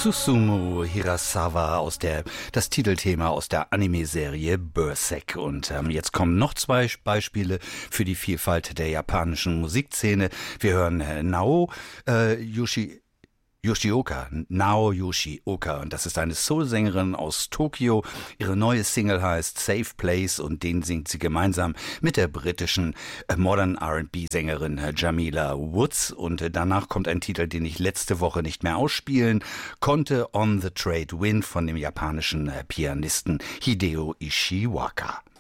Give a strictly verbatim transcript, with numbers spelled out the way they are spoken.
Susumu Hirasawa aus der, das Titelthema aus der Anime-Serie Berserk. Und ähm, jetzt kommen noch zwei Beispiele für die Vielfalt der japanischen Musikszene. Wir hören äh, Nao äh, Yoshi Yoshioka, Nao Yoshioka, und das ist eine Soul-Sängerin aus Tokio. Ihre neue Single heißt Safe Place und den singt sie gemeinsam mit der britischen äh, Modern R and B-Sängerin äh, Jamila Woods. Und äh, danach kommt ein Titel, den ich letzte Woche nicht mehr ausspielen konnte, On the Trade Wind von dem japanischen äh, Pianisten Hideo Ishiwaka.